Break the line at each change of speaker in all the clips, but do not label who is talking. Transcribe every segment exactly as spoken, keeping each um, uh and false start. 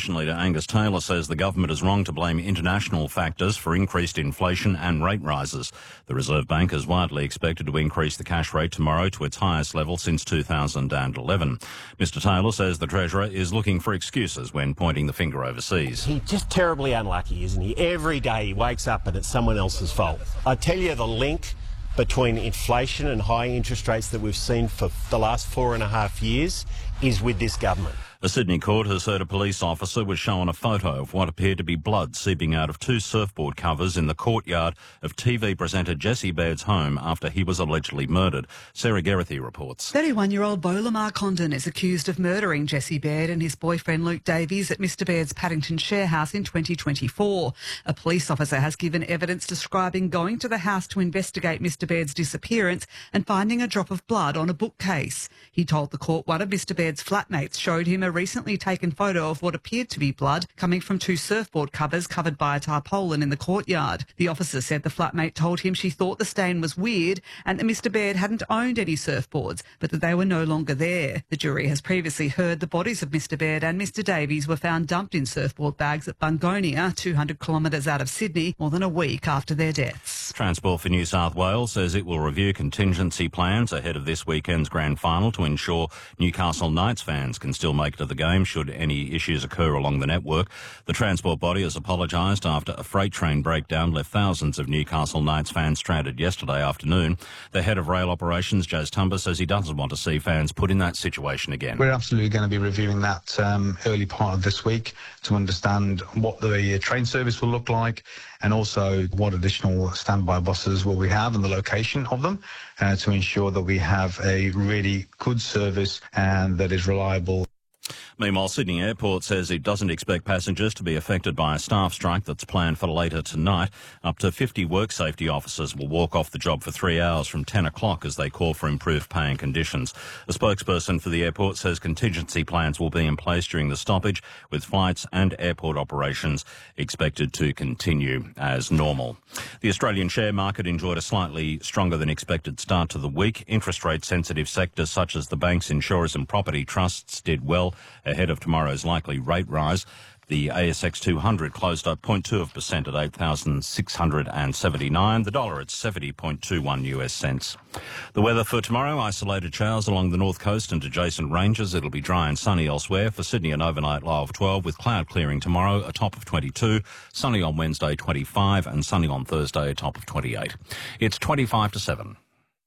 Opposition Leader Angus Taylor says the government is wrong to blame international factors for increased inflation and rate rises. The Reserve Bank is widely expected to increase the cash rate tomorrow to its highest level since two thousand eleven. Mister Taylor says the Treasurer is looking for excuses when pointing the finger overseas.
He's just terribly unlucky, isn't he? Every day he wakes up and it's someone else's fault. I tell you, the link between inflation and high interest rates that we've seen for the last four and a half years is with this government.
A Sydney court has heard a police officer was shown a photo of what appeared to be blood seeping out of two surfboard covers in the courtyard of T V presenter Jesse Baird's home after he was allegedly murdered. Sarah Geraghty reports.
thirty-one-year-old Beau Lamar Condon is accused of murdering Jesse Baird and his boyfriend Luke Davies at Mister Baird's Paddington share house in twenty twenty-four. A police officer has given evidence describing going to the house to investigate Mister Baird's disappearance and finding a drop of blood on a bookcase. He told the court one of Mister Baird's flatmates showed him a recently taken photo of what appeared to be blood coming from two surfboard covers covered by a tarpaulin in the courtyard. The officer said the flatmate told him she thought the stain was weird and that Mister Baird hadn't owned any surfboards, but that they were no longer there. The jury has previously heard the bodies of Mister Baird and Mister Davies were found dumped in surfboard bags at Bungonia, two hundred kilometres out of Sydney, more than a week after their deaths.
Transport for New South Wales says it will review contingency plans ahead of this weekend's grand final to ensure Newcastle Knights fans can still make it to the game should any issues occur along the network. The transport body has apologised after a freight train breakdown left thousands of Newcastle Knights fans stranded yesterday afternoon. The head of rail operations, Jaz Tumba, says he doesn't want to see fans put in that situation again.
We're absolutely going to be reviewing that um, early part of this week to understand what the train service will look like and also what additional standby buses will we have and the location of them uh, to ensure that we have a really good service and that is reliable.
Meanwhile, Sydney Airport says it doesn't expect passengers to be affected by a staff strike that's planned for later tonight. Up to fifty work safety officers will walk off the job for three hours from ten o'clock as they call for improved pay and conditions. A spokesperson for the airport says contingency plans will be in place during the stoppage, with flights and airport operations expected to continue as normal. The Australian share market enjoyed a slightly stronger than expected start to the week. Interest rate sensitive sectors such as the banks, insurers and property trusts did well ahead of tomorrow's likely rate rise. The A S X two hundred closed up zero point two percent at eight thousand six hundred seventy-nine. The dollar at seventy point two one U S cents. The weather for tomorrow, isolated showers along the north coast and adjacent ranges. It'll be dry and sunny elsewhere. For Sydney, an overnight low of twelve with cloud clearing tomorrow, a top of twenty-two. Sunny on Wednesday, twenty-five, and sunny on Thursday, a top of twenty-eight. It's twenty-five to seven.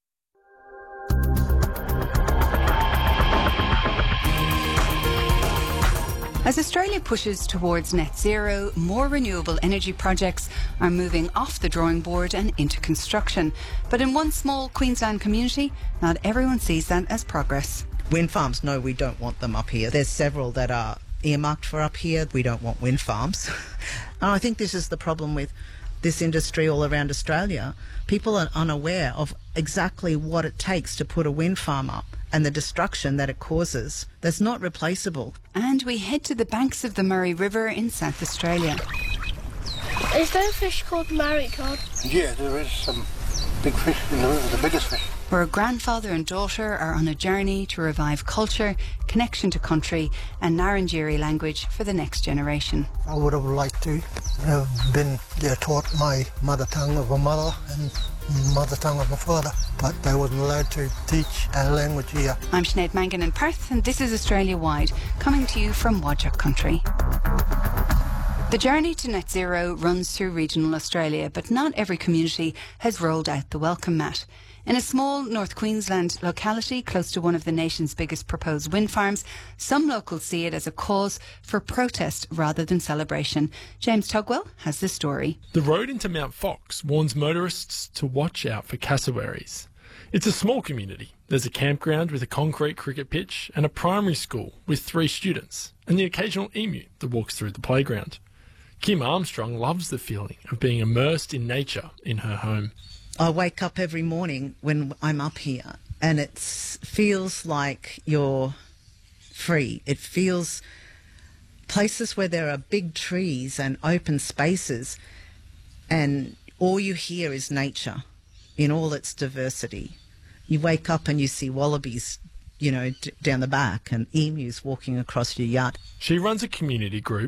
As Australia pushes towards net zero, more renewable energy projects are moving off the drawing board and into construction. But in one small Queensland community, not everyone sees that as progress.
Wind farms, no, we don't want them up here. There's several that are earmarked for up here. We don't want wind farms. And I think this is the problem with this industry all around Australia. People are unaware of exactly what it takes to put a wind farm up and the destruction that it causes that's not replaceable.
And we head to the banks of the Murray River in South Australia.
Is there a fish called Murray cod?
Yeah, there is some big fish in the river, the biggest fish.
Where a grandfather and daughter are on a journey to revive culture, connection to country and Ngarrindjeri language for the next generation.
I would have liked to have been there, taught my mother tongue of my mother and mother tongue of my father, but they wasn't allowed to teach our language here.
I'm Sinead Mangan in Perth, and this is Australia Wide, coming to you from Whadjuk country. The journey to net zero runs through regional Australia, but not every community has rolled out the welcome mat. In a small North Queensland locality close to one of the nation's biggest proposed wind farms, some locals see it as a cause for protest rather than celebration. James Tugwell has the story.
The road into Mount Fox warns motorists to watch out for cassowaries. It's a small community. There's a campground with a concrete cricket pitch and a primary school with three students, and the occasional emu that walks through the playground. Kim Armstrong loves the feeling of being immersed in nature in her home.
I wake up every morning when I'm up here and it feels like you're free. It feels places where there are big trees and open spaces and all you hear is nature in all its diversity. You wake up and you see wallabies, you know, d- down the back and emus walking across your yard.
She runs a community group